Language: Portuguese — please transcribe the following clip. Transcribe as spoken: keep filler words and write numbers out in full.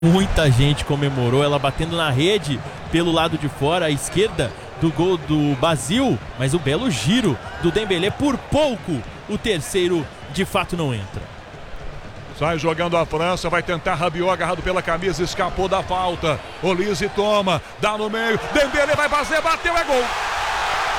Muita gente comemorou, ela batendo na rede pelo lado de fora, à esquerda do gol do Basile, mas o belo giro do Dembélé, por pouco o terceiro de fato não entra. Sai jogando a França, vai tentar Rabiot, agarrado pela camisa, escapou da falta. Olise toma, dá no meio, Dembélé vai fazer, bateu, é gol!